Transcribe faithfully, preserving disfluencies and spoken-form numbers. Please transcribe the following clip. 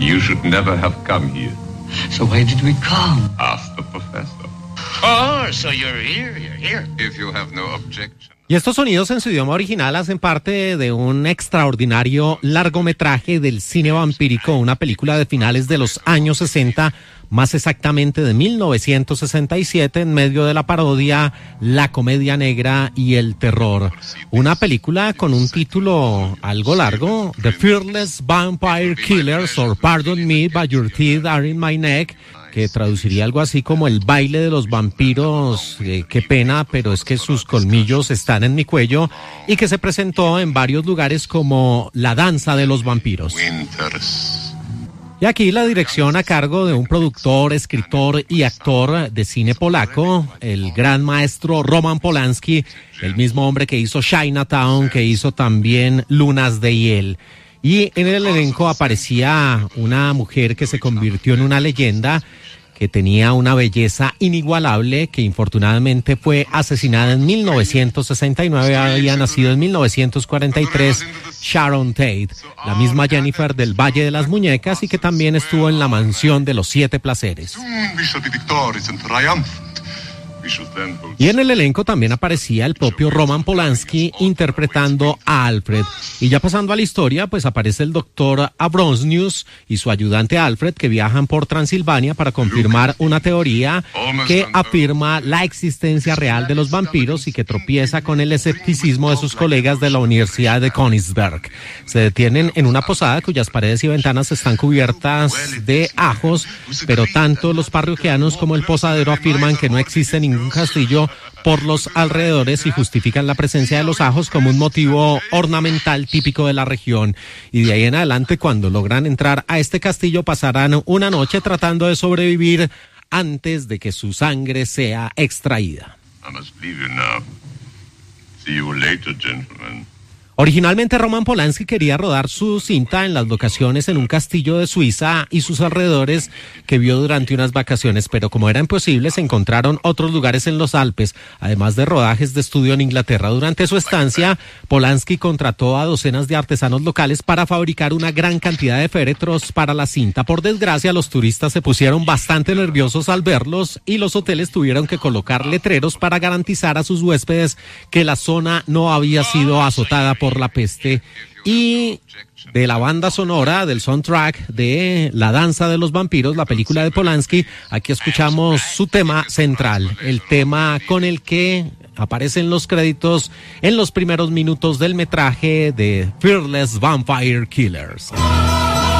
You should never have come here. So why did we come? Ask the professor. Oh, so you're here, you're here. If you have no objection. Y estos sonidos en su idioma original hacen parte de un extraordinario largometraje del cine vampírico, una película de finales de los años sesenta, más exactamente de mil novecientos sesenta y siete, en medio de la parodia, la comedia negra y el terror. Una película con un título algo largo, The Fearless Vampire Killers, or Pardon Me, But Your Teeth Are in My Neck, que traduciría algo así como el baile de los vampiros, eh, qué pena, pero es que sus colmillos están en mi cuello, y que se presentó en varios lugares como La Danza de los Vampiros. Winters. Y aquí la dirección a cargo de un productor, escritor y actor de cine polaco, el gran maestro Roman Polanski, el mismo hombre que hizo Chinatown, que hizo también Lunas de Hiel. Y en el elenco aparecía una mujer que se convirtió en una leyenda, que tenía una belleza inigualable, que infortunadamente fue asesinada en mil novecientos sesenta y nueve, había nacido en mil novecientos cuarenta y tres, Sharon Tate, la misma Jennifer del Valle de las Muñecas, y que también estuvo en La Mansión de los Siete Placeres. Y en el elenco también aparecía el propio Roman Polanski interpretando a Alfred. Y ya pasando a la historia, pues aparece el doctor Abronsnius y su ayudante Alfred, que viajan por Transilvania para confirmar una teoría que afirma la existencia real de los vampiros y que tropieza con el escepticismo de sus colegas de la Universidad de Königsberg. Se detienen en una posada cuyas paredes y ventanas están cubiertas de ajos, pero tanto los parroquianos como el posadero afirman que no existe ningún un castillo por los alrededores y justifican la presencia de los ajos como un motivo ornamental típico de la región. Y de ahí en adelante, cuando logran entrar a este castillo, pasarán una noche tratando de sobrevivir antes de que su sangre sea extraída. I must leave you now. See you later, gentlemen. Originalmente Roman Polanski quería rodar su cinta en las locaciones en un castillo de Suiza y sus alrededores que vio durante unas vacaciones, pero como era imposible, se encontraron otros lugares en los Alpes, además de rodajes de estudio en Inglaterra. Durante su estancia, Polanski contrató a docenas de artesanos locales para fabricar una gran cantidad de féretros para la cinta. Por desgracia, los turistas se pusieron bastante nerviosos al verlos y los hoteles tuvieron que colocar letreros para garantizar a sus huéspedes que la zona no había sido azotada por la peste. Y de la banda sonora, del soundtrack de La Danza de los Vampiros, la película de Polanski, aquí escuchamos su tema central, el tema con el que aparecen los créditos en los primeros minutos del metraje de Fearless Vampire Killers.